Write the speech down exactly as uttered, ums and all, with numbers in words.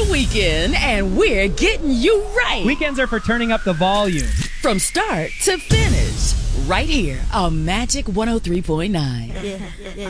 weekend, and we're getting you right. Weekends are for turning up the volume. From start to finish, right here on Magic one oh three point nine. Yeah, yeah.